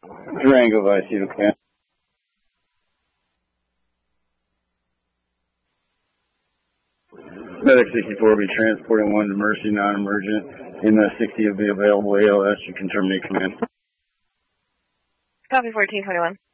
Durango Vice, you can. Medic 64 will be transporting 1 to Mercy, non-emergent. In the 60 will be available ALS. You can terminate command. Copy 1421.